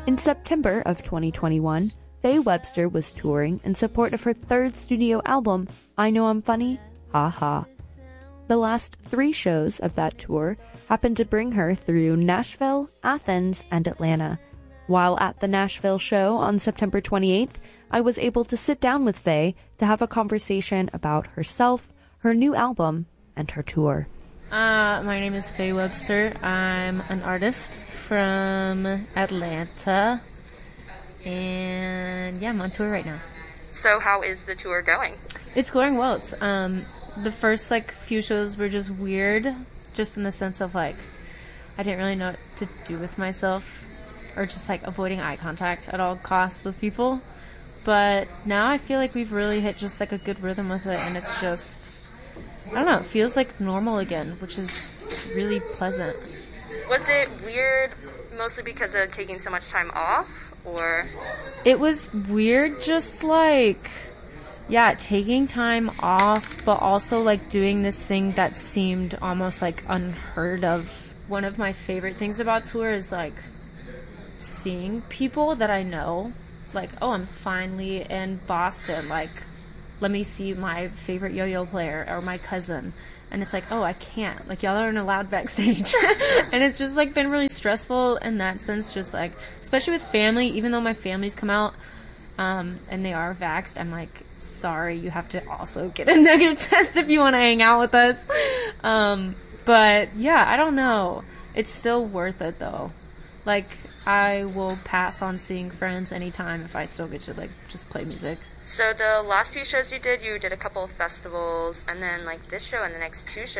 In September of 2021, Faye Webster was touring in support of her third studio album, I Know I'm Funny, Ha Ha. The last 3 shows of that tour happened to bring her through Nashville, Athens, and Atlanta. While at the Nashville show on September 28th, I was able to sit down with Faye to have a conversation about herself, her new album, and her tour. My name is Faye Webster. I'm an artist from Atlanta. And yeah, I'm on tour right now. So how is the tour going? It's going well. It's the first few shows were just weird, just in the sense of I didn't really know what to do with myself, or just avoiding eye contact at all costs with people. But now I feel like we've really hit just a good rhythm with it, and it's just, I don't know, it feels like normal again, which is really pleasant. Was it weird mostly because of taking so much time off, or? It was weird just taking time off, but also doing this thing that seemed almost unheard of. One of my favorite things about tour is seeing people that I know. Oh, I'm finally in Boston. Let me see my favorite yo-yo player or my cousin. And it's oh, I can't. Y'all aren't allowed backstage. And it's just been really stressful in that sense, just especially with family, even though my family's come out and they are vaxxed, I'm sorry, you have to also get a negative test if you want to hang out with us. But yeah, I don't know. It's still worth it though. I will pass on seeing friends anytime if I still get to just play music. So the last few shows you did a couple of festivals, and then this show and the next 2 shows